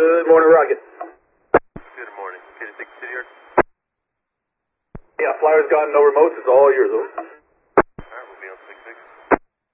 Good morning, Rocket. Good morning. Katie 6 City Yard. Yeah, Flyer's got no remotes. It's all yours, though.